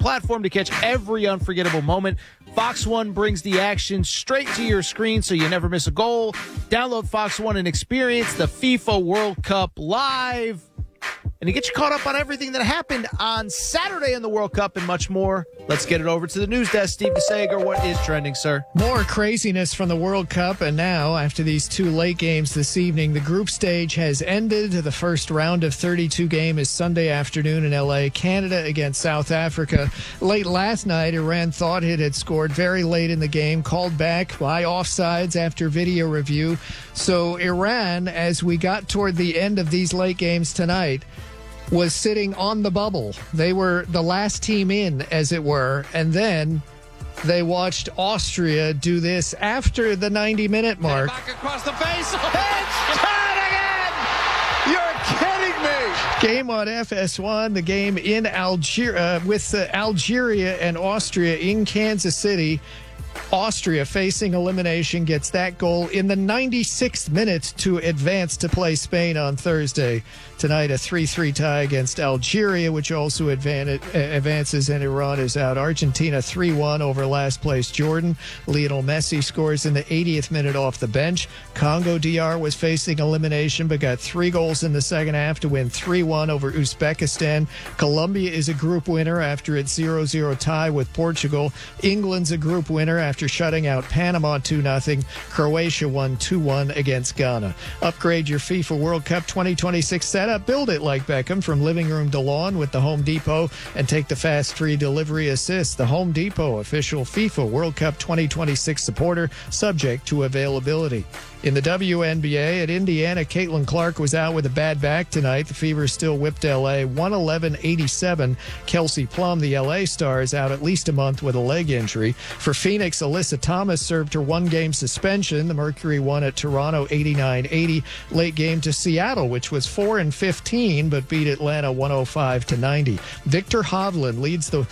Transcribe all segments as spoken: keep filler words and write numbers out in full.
platform to catch every unforgettable moment. Fox One brings the action straight to your screen so you never miss a goal. Download Fox One and experience the FIFA World Cup live. And to get you caught up on everything that happened on Saturday in the World Cup and much more, let's get it over to the news desk. Steve DeSager, what is trending, sir? More craziness from the World Cup, and now, after these two late games this evening, the group stage has ended. The first round of thirty-two game is Sunday afternoon in L A. Canada against South Africa. Late last night, Iran thought it had scored very late in the game, called back by offsides after video review. So Iran, as we got toward the end of these late games tonight, was sitting on the bubble. They were the last team in, as it were, and then they watched Austria do this after the ninety-minute mark. Back across the face. It's tied again! You're kidding me! Game on F S one, the game in Algeria, uh, with uh, Algeria and Austria in Kansas City. Austria, facing elimination, gets that goal in the ninety-sixth minute to advance to play Spain on Thursday. Tonight, a three three tie against Algeria, which also advan- advances, and Iran is out. Argentina three one over last place Jordan. Lionel Messi scores in the eightieth minute off the bench. Congo D R was facing elimination but got three goals in the second half to win three one over Uzbekistan. Colombia is a group winner after its zero zero tie with Portugal. England's a group winner after shutting out Panama two nothing. Croatia won two one against Ghana. Upgrade your FIFA World Cup twenty twenty-six setup. Build it like Beckham from living room to lawn with the Home Depot and take the fast free delivery assist. The Home Depot, official FIFA World Cup twenty twenty-six supporter, subject to availability. In the W N B A at Indiana, Caitlin Clark was out with a bad back tonight. The Fever still whipped L A one eleven eighty-seven. Kelsey Plum, the L A star, is out at least a month with a leg injury. For Phoenix, Alyssa Thomas served her one-game suspension. The Mercury won at Toronto eighty-nine eighty. Late game to Seattle, which was four and fifteen, but beat Atlanta one oh five to ninety. Victor Hovland leads the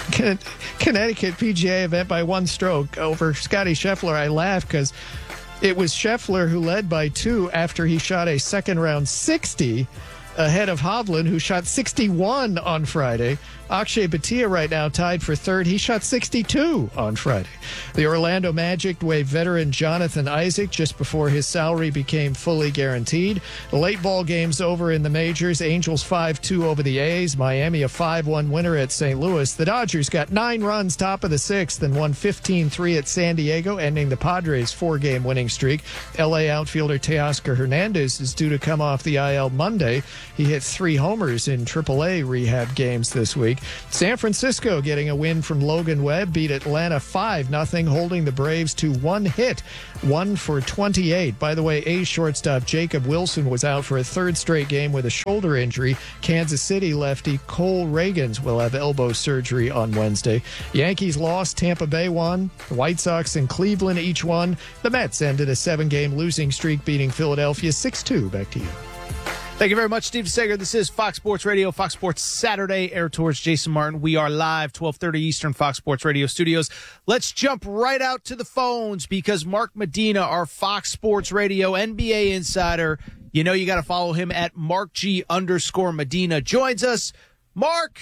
Connecticut P G A event by one stroke over Scotty Scheffler. I laugh because it was Scheffler who led by two after he shot a second round sixty ahead of Hovland, who shot sixty-one on Friday. Akshay Bhatia right now tied for third. He shot sixty-two on Friday. The Orlando Magic waived veteran Jonathan Isaac just before his salary became fully guaranteed. The late ball game's over in the majors. Angels five two over the A's. Miami a five one winner at Saint Louis. The Dodgers got nine runs top of the sixth and won fifteen three at San Diego, ending the Padres' four-game winning streak. L A outfielder Teoscar Hernandez is due to come off the I L Monday. He hit three homers in triple A rehab games this week. San Francisco getting a win from Logan Webb, beat Atlanta five nothing, holding the Braves to one hit, one for twenty-eight. By the way, A's shortstop Jacob Wilson was out for a third straight game with a shoulder injury. Kansas City lefty Cole Reagans will have elbow surgery on Wednesday. Yankees lost, Tampa Bay won. The White Sox and Cleveland each won. The Mets ended a seven-game losing streak, beating Philadelphia six two. Back to you. Thank you very much, Steve Sager. This is Fox Sports Radio, Fox Sports Saturday, Air Tours, Jason Martin. We are live, twelve thirty Eastern, Fox Sports Radio studios. Let's jump right out to the phones because Mark Medina, our Fox Sports Radio N B A insider, you know you got to follow him at MarkG underscore Medina, joins us. Mark,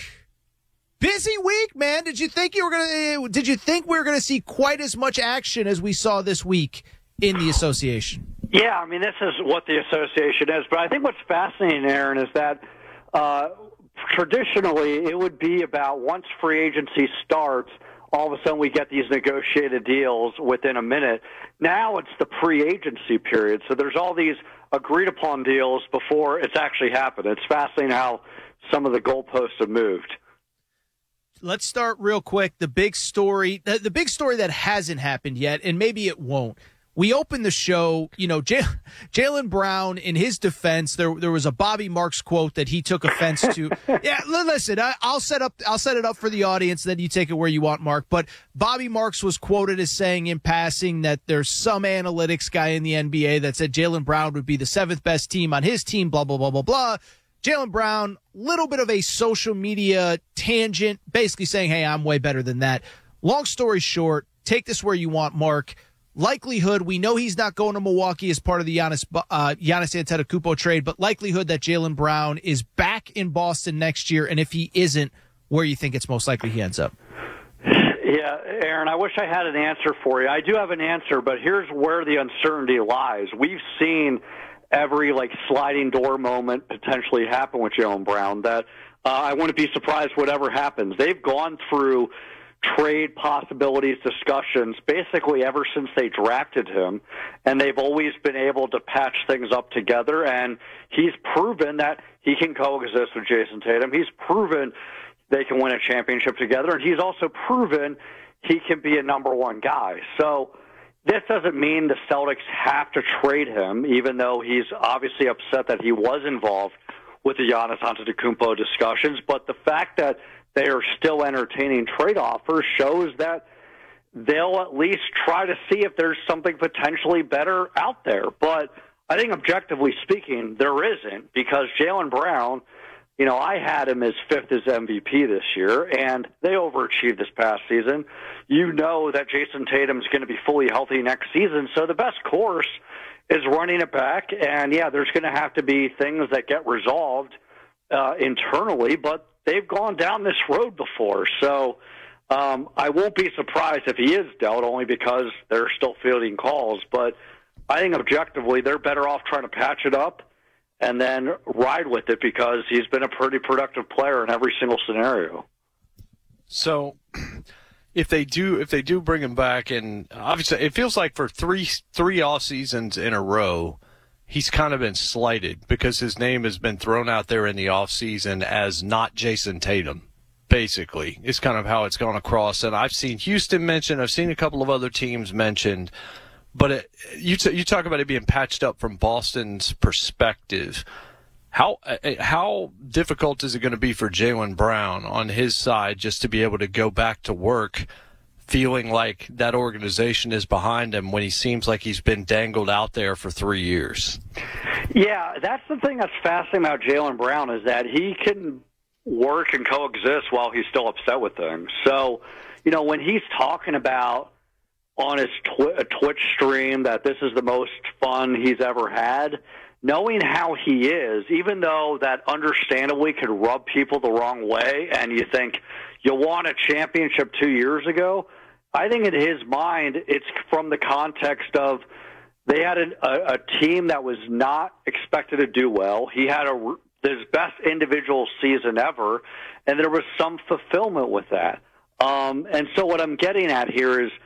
busy week, man. Did you think you were gonna? Did you think we were gonna see quite as much action as we saw this week in the association? Yeah, I mean, this is what the association is. But I think what's fascinating, Aaron, is that uh, traditionally it would be about once free agency starts, all of a sudden we get these negotiated deals within a minute. Now it's the pre-agency period. So there's all these agreed-upon deals before it's actually happened. It's fascinating how some of the goalposts have moved. Let's start real quick. The big story, the, the big story that hasn't happened yet, and maybe it won't. We opened the show, you know, J- Jaylen Brown, in his defense, there there was a Bobby Marks quote that he took offense to. Yeah, listen, I, I'll set up, I'll set it up for the audience, then you take it where you want, Mark. But Bobby Marks was quoted as saying in passing that there's some analytics guy in the N B A that said Jaylen Brown would be the seventh best team on his team, blah, blah, blah, blah, blah. Jaylen Brown, little bit of a social media tangent, basically saying, hey, I'm way better than that. Long story short, take this where you want, Mark. Likelihood, we know he's not going to Milwaukee as part of the Giannis, uh, Giannis Antetokounmpo trade, but likelihood that Jaylen Brown is back in Boston next year, and if he isn't, where you think it's most likely he ends up. Yeah, Aaron, I wish I had an answer for you. I do have an answer, but here's where the uncertainty lies. We've seen every like sliding door moment potentially happen with Jaylen Brown that uh, I wouldn't be surprised whatever happens. They've gone through trade possibilities, discussions, basically ever since they drafted him, and they've always been able to patch things up together, and he's proven that he can coexist with Jason Tatum. He's proven they can win a championship together, and he's also proven he can be a number one guy. So this doesn't mean the Celtics have to trade him, even though he's obviously upset that he was involved with the Giannis Antetokounmpo discussions, but the fact that they are still entertaining trade offers shows that they'll at least try to see if there's something potentially better out there. But I think objectively speaking, there isn't, because Jaylen Brown, you know, I had him as fifth as M V P this year, and they overachieved this past season. You know that Jason Tatum's going to be fully healthy next season, so the best course is running it back. And, yeah, there's going to have to be things that get resolved uh, internally, but they've gone down this road before. So um, I won't be surprised if he is dealt, only because they're still fielding calls. But I think objectively they're better off trying to patch it up and then ride with it, because he's been a pretty productive player in every single scenario. So if they do if they do bring him back, and obviously it feels like for three three off seasons in a row, he's kind of been slighted because his name has been thrown out there in the offseason as not Jason Tatum, basically. It's kind of how it's gone across. And I've seen Houston mentioned, I've seen a couple of other teams mentioned, but it, you, t- you talk about it being patched up from Boston's perspective. How how difficult is it going to be for Jaylen Brown on his side just to be able to go back to work feeling like that organization is behind him when he seems like he's been dangled out there for three years? Yeah, that's the thing that's fascinating about Jaylen Brown, is that he can work and coexist while he's still upset with things. So, you know, when he's talking about on his twi- Twitch stream that this is the most fun he's ever had, knowing how he is, even though that understandably could rub people the wrong way, and you think you won a championship two years ago, I think in his mind it's from the context of they had a, a, a team that was not expected to do well. He had a, his best individual season ever, and there was some fulfillment with that. Um, and so what I'm getting at here is,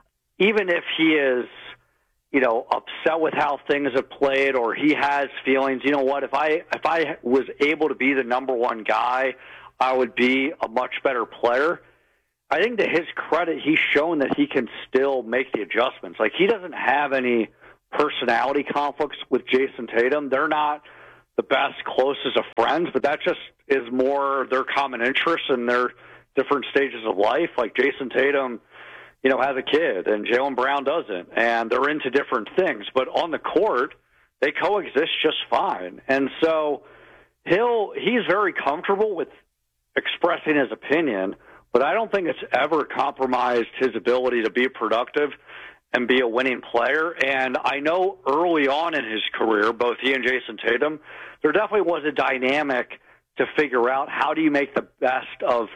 even if he is, you know, upset with how things have played, or he has feelings, you know what, if I if I was able to be the number one guy, I would be a much better player. I think to his credit, he's shown that he can still make the adjustments. Like, he doesn't have any personality conflicts with Jason Tatum. They're not the best, closest of friends, but that just is more their common interests and their different stages of life. Like, Jason Tatum, you know, has a kid, and Jaylen Brown doesn't, and they're into different things. But on the court, they coexist just fine. And so he'll he's very comfortable with expressing his opinion, but I don't think it's ever compromised his ability to be productive and be a winning player. And I know early on in his career, both he and Jason Tatum, there definitely was a dynamic to figure out how do you make the best of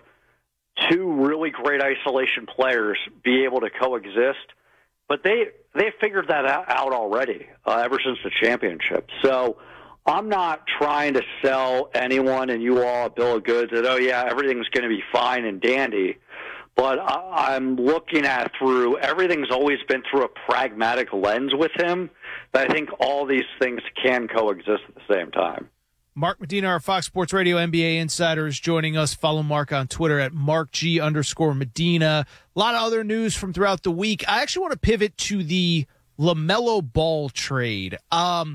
two really great isolation players be able to coexist. But they they figured that out already uh, ever since the championship. So I'm not trying to sell anyone and you all a bill of goods that, oh, yeah, everything's going to be fine and dandy. But I, I'm looking at through, everything's always been through a pragmatic lens with him, that I think all these things can coexist at the same time. Mark Medina, our Fox Sports Radio N B A insider, is joining us. Follow Mark on Twitter at MarkG underscore Medina. A lot of other news from throughout the week. I actually want to pivot to the LaMelo Ball trade. Um,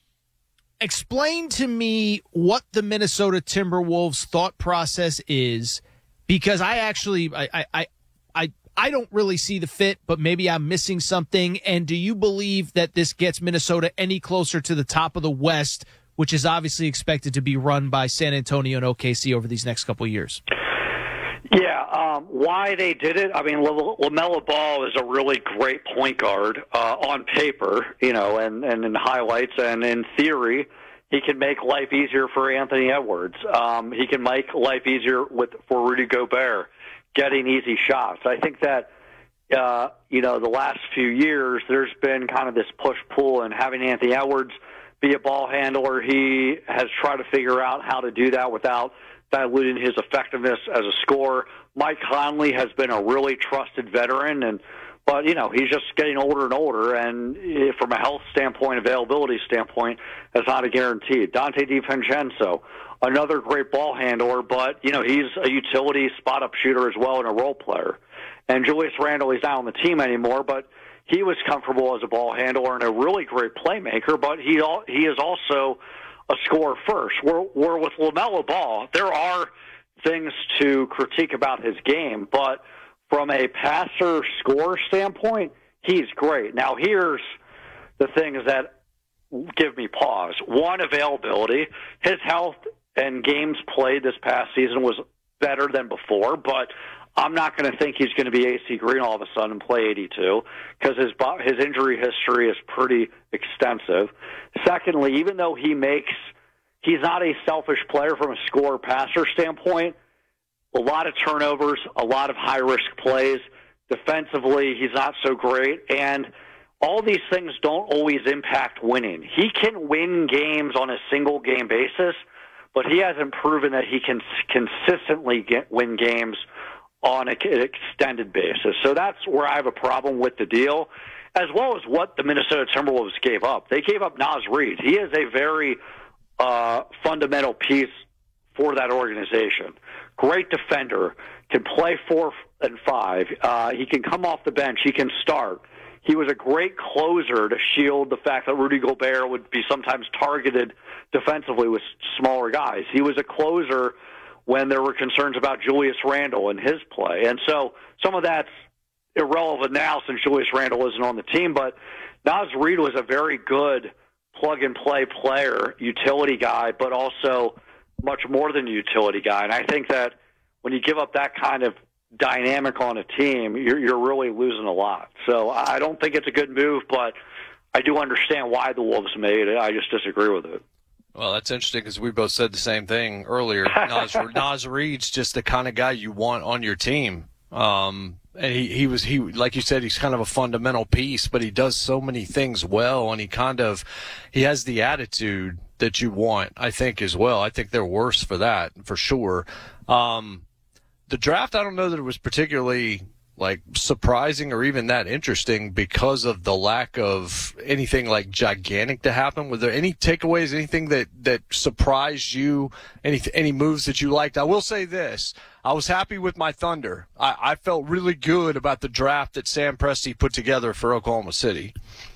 explain to me what the Minnesota Timberwolves thought process is, because I actually I I I I don't really see the fit, but maybe I'm missing something. And do you believe that this gets Minnesota any closer to the top of the West, which is obviously expected to be run by San Antonio and O K C over these next couple of years? Yeah, um, why they did it, I mean, LaMelo Ball is a really great point guard uh, on paper, you know, and, and in highlights, and in theory, he can make life easier for Anthony Edwards. Um, he can make life easier with for Rudy Gobert, getting easy shots. I think that, uh, you know, the last few years, there's been kind of this push-pull, and having Anthony Edwards be a ball handler, he has tried to figure out how to do that without diluting his effectiveness as a scorer. Mike Conley has been a really trusted veteran, and but, you know, he's just getting older and older, and from a health standpoint, availability standpoint, that's not a guarantee. Dante DiVincenzo, another great ball handler, but, you know, he's a utility spot-up shooter as well and a role player. And Julius Randle, he's not on the team anymore, but he was comfortable as a ball handler and a really great playmaker, but he he is also a scorer first. Where, where with LaMelo Ball, there are things to critique about his game, but from a passer-scorer standpoint, he's great. Now, here's the things that give me pause. One, availability. His health and games played this past season was better than before, but I'm not going to think he's going to be A C Green all of a sudden and play eighty-two because his, his injury history is pretty extensive. Secondly, even though he makes – he's not a selfish player from a scorer-passer standpoint, a lot of turnovers, a lot of high-risk plays. Defensively, he's not so great. And all these things don't always impact winning. He can win games on a single-game basis, but he hasn't proven that he can consistently get, win games on an extended basis. So that's where I have a problem with the deal, as well as what the Minnesota Timberwolves gave up. They gave up Naz Reid. He is a very uh, fundamental piece for that organization. Great defender, can play four and five. Uh, he can come off the bench. He can start. He was a great closer to shield the fact that Rudy Gobert would be sometimes targeted defensively with smaller guys. He was a closer when there were concerns about Julius Randle and his play. And so some of that's irrelevant now since Julius Randle isn't on the team, but Naz Reid was a very good plug-and-play player, utility guy, but also much more than a utility guy. And I think that when you give up that kind of dynamic on a team, you're, you're really losing a lot. So I don't think it's a good move, but I do understand why the Wolves made it. I just disagree with it. Well, that's interesting because we both said the same thing earlier. Naz, Naz Reid's just the kind of guy you want on your team. Um, and he, he was, he, like you said, he's kind of a fundamental piece, but he does so many things well, and he kind of, he has the attitude that you want, I think, as well. I think they're worse for that, for sure. Um, the draft, I don't know that it was particularly like surprising or even that interesting because of the lack of anything like gigantic to happen. Were there any takeaways, anything that, that surprised you, any, any moves that you liked? I will say this. I was happy with my Thunder. I, I felt really good about the draft that Sam Presti put together for Oklahoma City.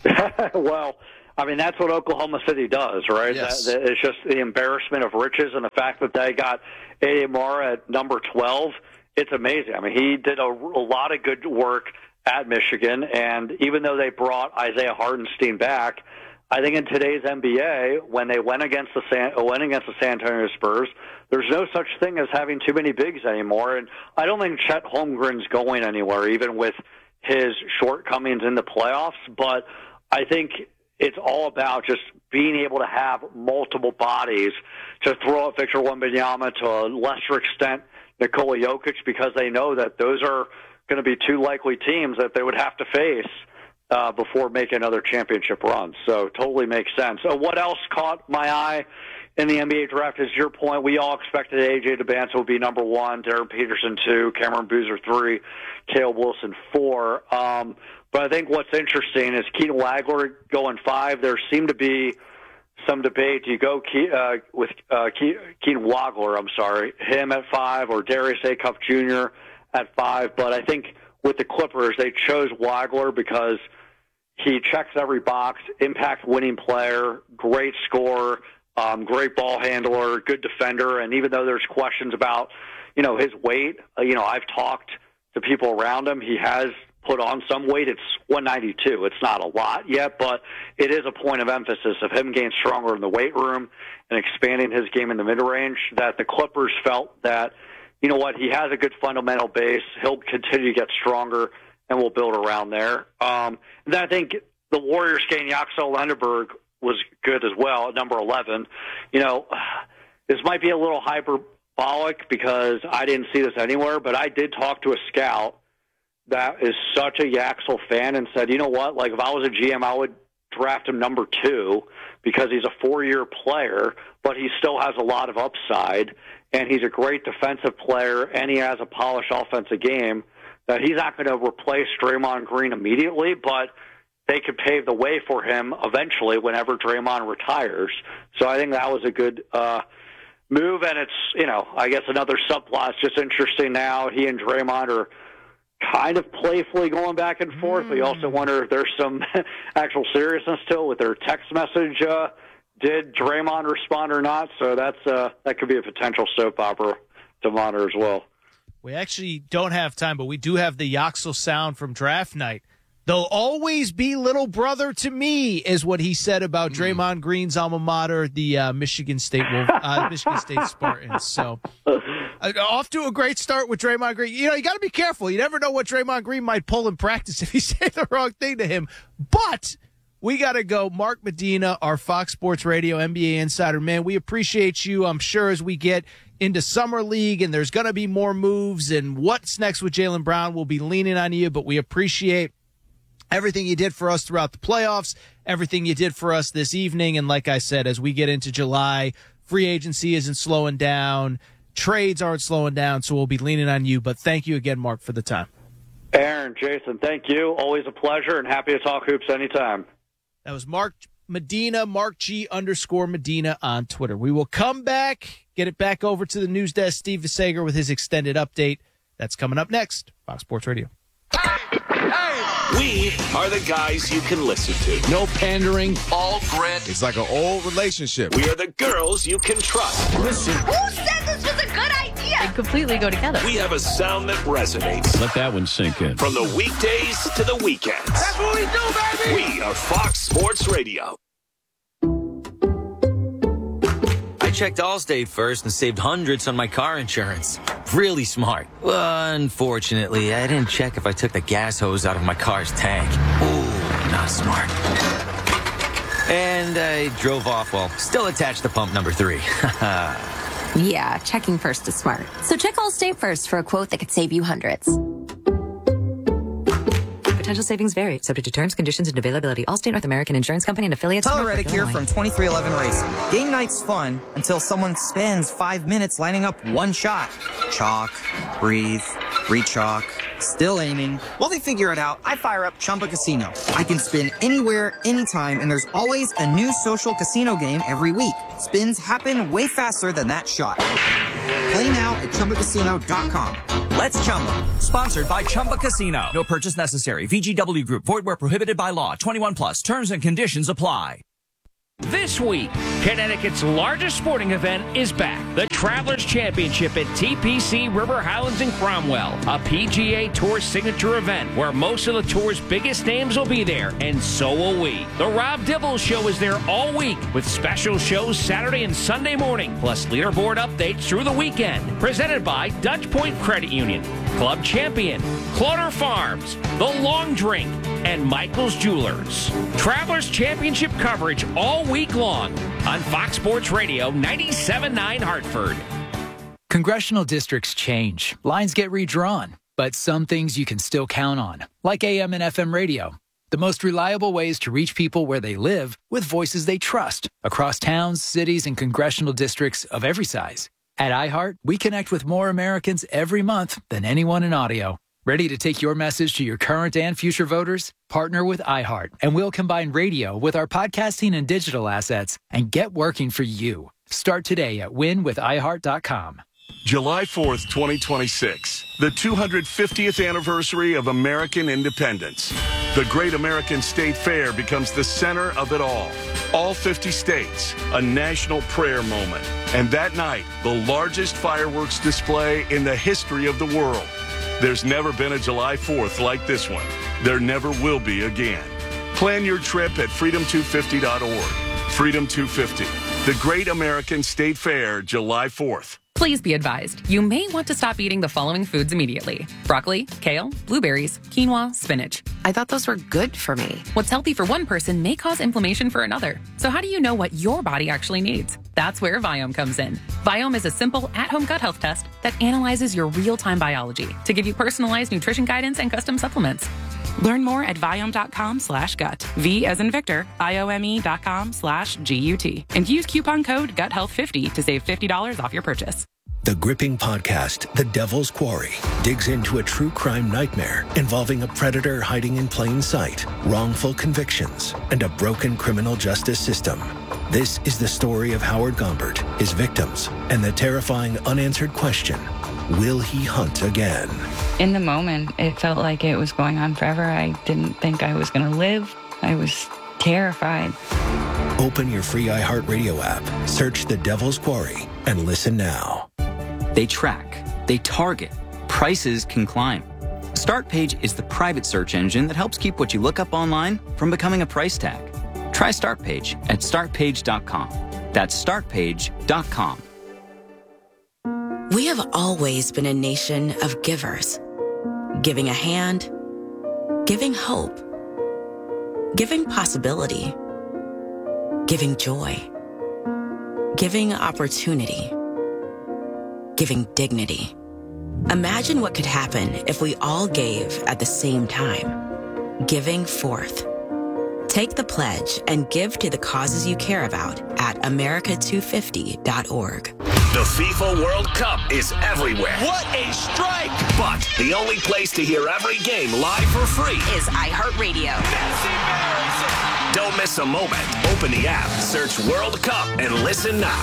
Well, I mean, that's what Oklahoma City does, right? Yes. That, that, it's just the embarrassment of riches, and the fact that they got A A. Mara at number twelve. It's amazing. I mean, he did a, a lot of good work at Michigan, and even though they brought Isaiah Hartenstein back, I think in today's N B A, when they went against the San, went against the San Antonio Spurs, there's no such thing as having too many bigs anymore. And I don't think Chet Holmgren's going anywhere, even with his shortcomings in the playoffs. But I think it's all about just being able to have multiple bodies to throw at Victor Wembanyama, to a lesser extent Nikola Jokic, because they know that those are going to be two likely teams that they would have to face uh, before making another championship run. So totally makes sense. So what else caught my eye in the N B A draft is your point. We all expected A J DeBanto would be number one, Darren Peterson two, Cameron Boozer three, Caleb Wilson four. Um, but I think what's interesting is Keaton Wagler going five. There seemed to be some debate. Do you go Ke- uh, with uh, Ke- Keaton Wagler, I'm sorry, him at five, or Darius Acuff Junior at five? But I think with the Clippers, they chose Wagler because he checks every box, impact winning player, great scorer, um, great ball handler, good defender. And even though there's questions about, you know, his weight, uh, you know, I've talked to people around him. He has put on some weight. It's one ninety-two. It's not a lot yet, but it is a point of emphasis of him getting stronger in the weight room and expanding his game in the mid-range, that the Clippers felt that, you know what, he has a good fundamental base. He'll continue to get stronger, and we'll build around there. Um, and then I think the Warriors getting Yaxel Lenderberg was good as well at number eleven. You know, this might be a little hyperbolic because I didn't see this anywhere, but I did talk to a scout that is such a Yaxel fan and said, you know what, like if I was a G M, I would draft him number two because he's a four-year player, but he still has a lot of upside, and he's a great defensive player, and he has a polished offensive game that he's not going to replace Draymond Green immediately, but they could pave the way for him eventually whenever Draymond retires. So I think that was a good uh, move, and it's, you know, I guess another subplot. It's just interesting now. He and Draymond are kind of playfully going back and forth. Mm. We also wonder if there's some actual seriousness to it with their text message. Uh, did Draymond respond or not? So that's uh, that could be a potential soap opera to monitor as well. We actually don't have time, but we do have the Yaxel sound from draft night. They'll always be little brother to me, is what he said about Draymond Green's alma mater, the uh, Michigan State Wolf, uh, Michigan State Spartans. So, uh, off to a great start with Draymond Green. You know, you got to be careful. You never know what Draymond Green might pull in practice if you say the wrong thing to him. But we got to go. Mark Medina, our Fox Sports Radio N B A insider, man, we appreciate you. I'm sure as we get into Summer League and there's going to be more moves and what's next with Jaylen Brown, we'll be leaning on you, but we appreciate everything you did for us throughout the playoffs, everything you did for us this evening. And like I said, as we get into July, free agency isn't slowing down. Trades aren't slowing down, so we'll be leaning on you. But thank you again, Mark, for the time. Aaron, Jason, thank you. Always a pleasure and happy to talk hoops anytime. That was Mark Medina, Mark G underscore Medina on Twitter. We will come back, get it back over to the news desk. Steve Visager with his extended update. That's coming up next. Fox Sports Radio. We are the guys you can listen to. No pandering, all grit. It's like an old relationship. We are the girls you can trust. Listen. Who said this was a good idea? They completely go together. We have a sound that resonates. Let that one sink in. From the weekdays to the weekends. That's what we do, baby! We are Fox Sports Radio. I checked Allstate first and saved hundreds on my car insurance. Really smart. Unfortunately, I didn't check if I took the gas hose out of my car's tank. Ooh, not smart. And I drove off while still attached to pump number three. Yeah, checking first is smart. So check Allstate first for a quote that could save you hundreds. Potential savings vary, subject to terms, conditions, and availability. Allstate North American Insurance Company and affiliates. Tyler Reddick here from twenty-three eleven Racing. Game night's fun until someone spends five minutes lining up one shot. Chalk, breathe, re-chalk, still aiming. While they figure it out, I fire up Chumba Casino. I can spin anywhere, anytime, and there's always a new social casino game every week. Spins happen way faster than that shot. Play now at Chumba Casino dot com. Let's Chumba. Sponsored by Chumba Casino. No purchase necessary. V G W Group. Void where prohibited by law. twenty-one plus. Terms and conditions apply. This week, Connecticut's largest sporting event is back. The Travelers Championship at T P C River Highlands in Cromwell. A P G A Tour signature event where most of the Tour's biggest names will be there, and so will we. The Rob Dibble Show is there all week with special shows Saturday and Sunday morning, plus leaderboard updates through the weekend. Presented by Dutch Point Credit Union, Club Champion, Clodder Farms, The Long Drink, and Michael's Jewelers. Travelers Championship coverage all week long on Fox Sports Radio ninety-seven point nine Hartford. Congressional districts change. Lines get redrawn. But some things you can still count on, like A M and F M radio. The most reliable ways to reach people where they live with voices they trust across towns, cities, and congressional districts of every size. At iHeart, we connect with more Americans every month than anyone in audio. Ready to take your message to your current and future voters? Partner with iHeart, and we'll combine radio with our podcasting and digital assets and get working for you. Start today at win with i heart dot com. July fourth, twenty twenty-six, the two hundred fiftieth anniversary of American independence. The Great American State Fair becomes the center of it all. All fifty states, a national prayer moment. And that night, the largest fireworks display in the history of the world. There's never been a July fourth like this one. There never will be again. Plan your trip at freedom two fifty dot org. Freedom two fifty, the Great American State Fair, July fourth. Please be advised, you may want to stop eating the following foods immediately: broccoli, kale, blueberries, quinoa, spinach. I thought those were good for me. What's healthy for one person may cause inflammation for another. So how do you know what your body actually needs? That's where Viome comes in. Viome is a simple, at-home gut health test that analyzes your real-time biology to give you personalized nutrition guidance and custom supplements. Learn more at Viome.com slash gut. V as in Victor, I-O-M-E dot com slash G-U-T. And use coupon code gut health fifty to save fifty dollars off your purchase. The gripping podcast, The Devil's Quarry, digs into a true crime nightmare involving a predator hiding in plain sight, wrongful convictions, and a broken criminal justice system. This is the story of Howard Gombert, his victims, and the terrifying unanswered question, will he hunt again? In the moment, it felt like it was going on forever. I didn't think I was going to live. I was terrified. Open your free iHeartRadio app, search The Devil's Quarry, and listen now. They track, they target, prices can climb. StartPage is the private search engine that helps keep what you look up online from becoming a price tag. Try StartPage at start page dot com. That's start page dot com. We have always been a nation of givers. Giving a hand, giving hope, giving possibility, giving joy, giving opportunity, giving dignity. Imagine what could happen if we all gave at the same time. Giving forth. Take the pledge and give to the causes you care about at america two fifty dot org. The FIFA World Cup is everywhere. What a strike! But the only place to hear every game live for free is iHeartRadio. Don't miss a moment. Open the app, search World Cup, and listen now.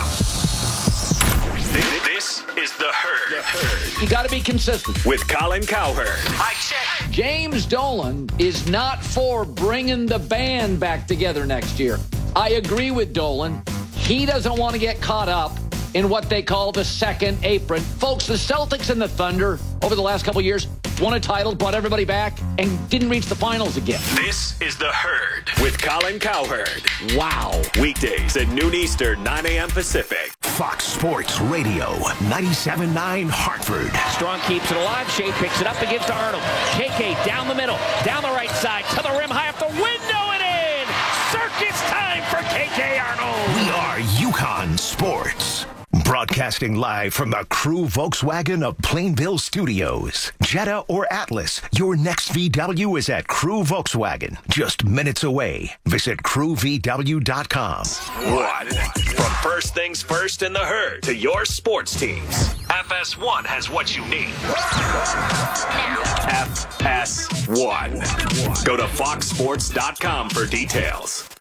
This is The Herd. The Herd. You got to be consistent. With Colin Cowherd. I check. James Dolan is not for bringing the band back together next year. I agree with Dolan. He doesn't want to get caught up in what they call the second apron. Folks, the Celtics and the Thunder over the last couple years won a title, brought everybody back, and didn't reach the finals again. This is The Herd with Colin Cowherd. Wow. Weekdays at noon Eastern, nine a.m. Pacific. Fox Sports Radio, ninety-seven point nine Hartford. Strong keeps it alive. Shea picks it up and gives to Arnold. K K down the middle, down the right side, to the rim, high up the window and in. Circus time for K K Arnold. We are UConn Sports. Broadcasting live from the Crew Volkswagen of Plainville Studios. Jetta or Atlas, your next V W is at Crew Volkswagen. Just minutes away. Visit crew v w dot com. One. From first things first in The Herd to your sports teams, F S one has what you need. F S one. Go to fox sports dot com for details.